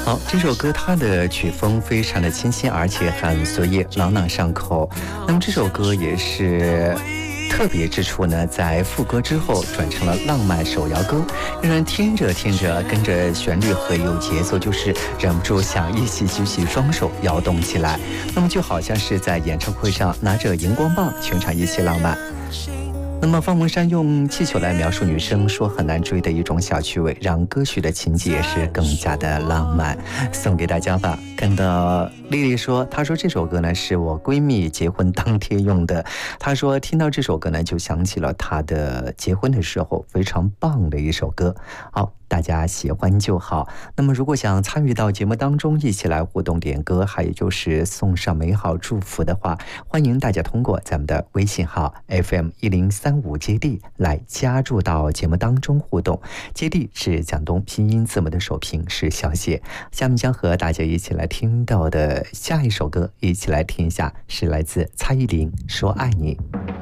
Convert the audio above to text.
好，这首歌它的曲风非常的清新，而且很随意，朗朗上口。那么这首歌也是特别之处呢，在副歌之后转成了浪漫手摇歌，让人听着听着跟着旋律和有节奏，就是忍不住想一起举起双手摇动起来。那么就好像是在演唱会上拿着荧光棒，全场一起浪漫。那么方文山用气球来描述女生说很难追的一种小趣味，让歌曲的情节也是更加的浪漫，送给大家吧。看到丽丽说，她说这首歌呢是我闺蜜结婚当天用的，她说听到这首歌呢就想起了她的结婚的时候，非常棒的一首歌。好，大家喜欢就好。那么如果想参与到节目当中一起来互动点歌，还有就是送上美好祝福的话，欢迎大家通过咱们的微信号 FM1035接地来加入到节目当中互动。接地是蒋东拼音字母的首拼是小写。下面将和大家一起来听到的下一首歌，一起来听一下，是来自蔡依林说爱你。